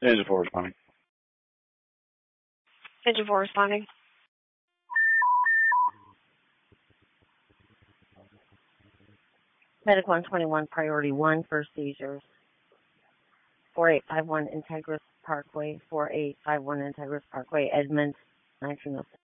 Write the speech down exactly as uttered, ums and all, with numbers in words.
Engine four responding. Engine four responding. Medic one twenty-one, priority one for seizures. four eight five one Integris Parkway, four eight five one Integris Parkway, Edmonds, nineteen oh six.